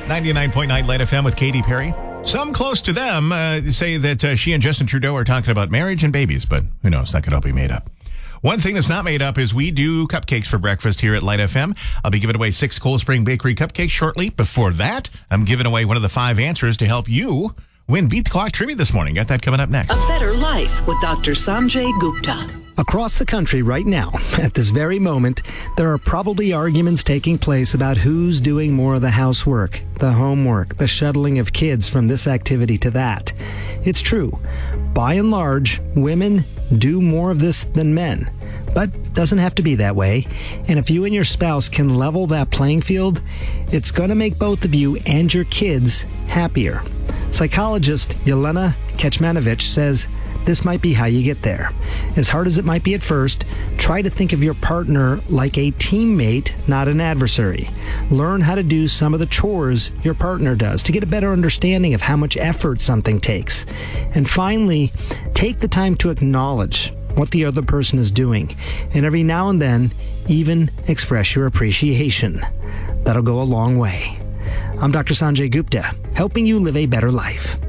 99.9 Light FM with Katy Perry. Some close to them say that she and Justin Trudeau are talking about marriage and babies, but who knows? That could all be made up. One thing that's not made up is we do cupcakes for breakfast here at Light FM. I'll be giving away 6 Cold Spring Bakery cupcakes shortly. Before that, I'm giving away one of the 5 answers to help you win Beat the Clock trivia this morning. Got that coming up next. A Better Life with Dr. Sanjay Gupta. Across the country right now, at this very moment, there are probably arguments taking place about who's doing more of the housework, the homework, the shuttling of kids from this activity to that. It's true. By and large, women do more of this than men. But doesn't have to be that way. And if you and your spouse can level that playing field, it's going to make both of you and your kids happier. Psychologist Yelena Kecmanovic says this might be how you get there. As hard as it might be at first, try to think of your partner like a teammate, not an adversary. Learn how to do some of the chores your partner does to get a better understanding of how much effort something takes. And finally, take the time to acknowledge what the other person is doing. And every now and then, even express your appreciation. That'll go a long way. I'm Dr. Sanjay Gupta, helping you live a better life.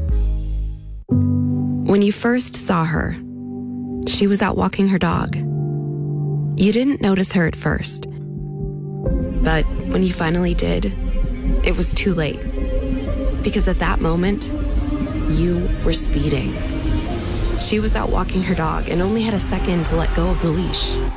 When you first saw her, she was out walking her dog. You didn't notice her at first. But when you finally did, it was too late. Because at that moment, you were speeding. She was out walking her dog and only had a second to let go of the leash.